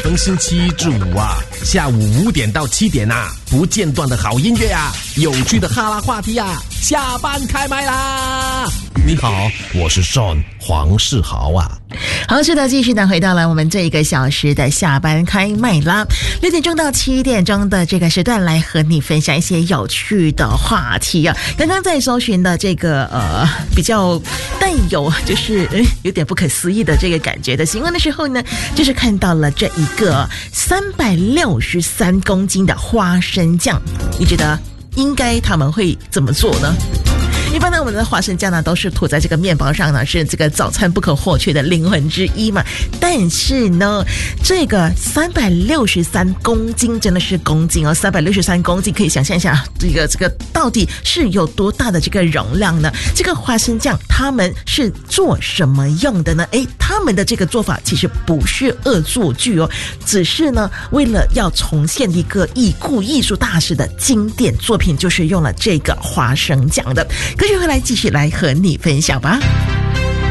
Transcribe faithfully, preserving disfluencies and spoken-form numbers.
逢星期一至五啊，下午五点到七点啊，不间断的好音乐啊，有趣的哈拉话题啊，下班开麦啦！你好，我是 Sean 黄世豪啊。 好，是的，继续呢回到了我们这一个小时的下班开麦啦，六点钟到七点钟的这个时段，来和你分享一些有趣的话题啊。刚刚在搜寻的这个呃比较带有就是呃有点不可思议的这个感觉的新闻的时候呢，就是看到了这一个三百六十三公斤的花生酱，你觉得应该他们会怎么做呢？一般呢，我们的花生酱呢都是涂在这个面包上呢，是这个早餐不可或缺的灵魂之一嘛。但是呢，这个三百六十三公斤真的是公斤哦，三百六十三公斤，可以想象一下，这个这个到底是有多大的这个容量呢？这个花生酱他们是做什么用的呢？诶，他们的这个做法其实不是恶作剧哦，只是呢为了要重现一个已故艺术大师的经典作品，就是用了这个花生酱的。歌曲回来继续来和你分享吧。